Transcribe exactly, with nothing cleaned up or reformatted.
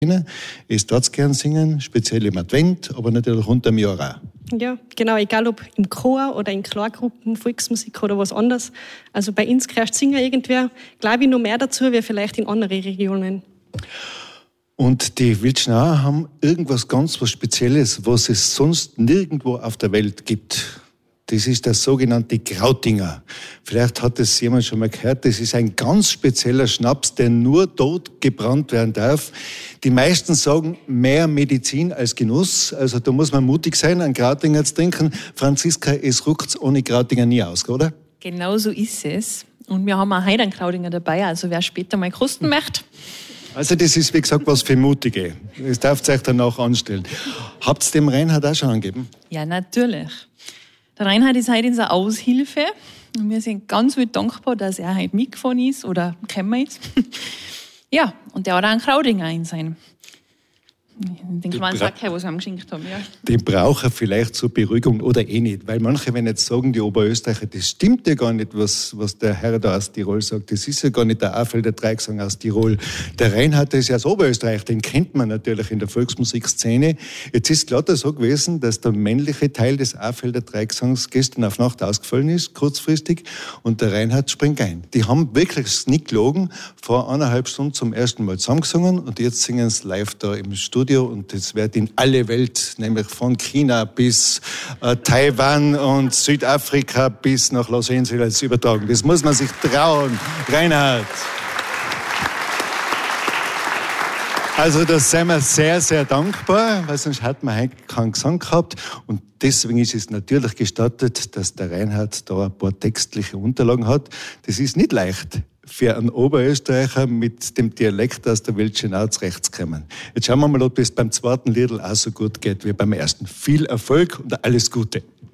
Ich darf es gern singen, speziell im Advent, aber natürlich unterm Jahr auch. Ja, genau, egal ob im Chor oder in Chorgruppen, Volksmusik oder was anderes. Also bei uns gehört singen irgendwer, glaube ich, noch mehr dazu, wie vielleicht in anderen Regionen. Und die Wildschnauer haben irgendwas ganz was Spezielles, was es sonst nirgendwo auf der Welt gibt. Das ist der sogenannte Krautinger. Vielleicht hat es jemand schon mal gehört. Das ist ein ganz spezieller Schnaps, der nur dort gebrannt werden darf. Die meisten sagen, mehr Medizin als Genuss. Also da muss man mutig sein, einen Krautinger zu trinken. Franziska, es ruckt's ohne Krautinger nie aus, oder? Genau so ist es. Und wir haben auch heute einen Krautinger dabei. Also wer später mal kosten möchte. Also das ist, wie gesagt, was für Mutige. Das dürft ihr euch danach anstellen. Habt ihr dem Reinhard auch schon angegeben? Ja, natürlich. Der Reinhard ist heute unsere Aushilfe und wir sind ganz wild dankbar, dass er heute mitgefahren ist oder gekommen ist. Ja, und der hat auch einen Kraudinger in sein. Den kleinen Sack, was wir ihm geschenkt haben. Ja. Den braucht er vielleicht zur Beruhigung oder eh nicht. Weil manche, wenn jetzt sagen, die Oberösterreicher, das stimmt ja gar nicht, was, was der Herr da aus Tirol sagt. Das ist ja gar nicht der Affelder Dreigesang aus Tirol. Der Reinhard ist ja aus Oberösterreich, den kennt man natürlich in der Volksmusikszene. Jetzt ist klar so gewesen, dass der männliche Teil des Affelder Dreigesangs gestern auf Nacht ausgefallen ist, kurzfristig, und der Reinhard springt ein. Die haben wirklich nicht gelogen, vor eineinhalb Stunden zum ersten Mal zusammengesungen und jetzt singen sie live da im Studio. Und das wird in alle Welt, nämlich von China bis äh, Taiwan und Südafrika bis nach Los Angeles übertragen. Das muss man sich trauen, Reinhard. Also da sind wir sehr, sehr dankbar, weil sonst hätten wir heute keinen Gesang gehabt. Und deswegen ist es natürlich gestattet, dass der Reinhard da ein paar textliche Unterlagen hat. Das ist nicht leicht für einen Oberösterreicher mit dem Dialekt aus der Wildschnau zurechtzukommen. Jetzt schauen wir mal, ob es beim zweiten Liedl auch so gut geht wie beim ersten. Viel Erfolg und alles Gute.